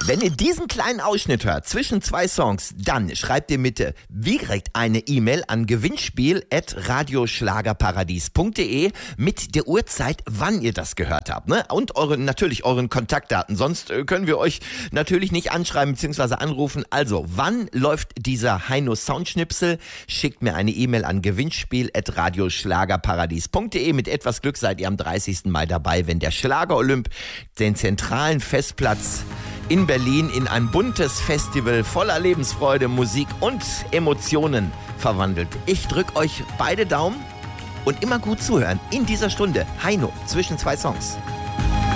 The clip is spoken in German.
Wenn ihr diesen kleinen Ausschnitt hört zwischen zwei Songs, dann schreibt ihr bitte direkt eine E-Mail an gewinnspiel@radioschlagerparadies.de mit der Uhrzeit, wann ihr das gehört habt, ne? Und natürlich euren Kontaktdaten. Sonst können wir euch natürlich nicht anschreiben bzw. anrufen. Also, wann läuft dieser Heino Soundschnipsel? Schickt mir eine E-Mail an gewinnspiel@radioschlagerparadies.de. Mit etwas Glück seid ihr am 30. Mai dabei, wenn der Schlager-Olymp den zentralen Festplatz in Berlin in ein buntes Festival voller Lebensfreude, Musik und Emotionen verwandelt. Ich drücke euch beide Daumen und immer gut zuhören in dieser Stunde. Heino zwischen zwei Songs.